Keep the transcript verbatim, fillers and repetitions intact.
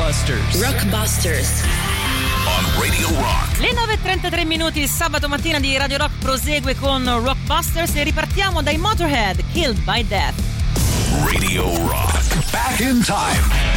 Rockbusters. Rockbusters. On Radio Rock. Le nove e trentatré minuti, sabato mattina di Radio Rock prosegue con Rockbusters e ripartiamo dai Motorhead, Killed by Death. Radio Rock. Back in time.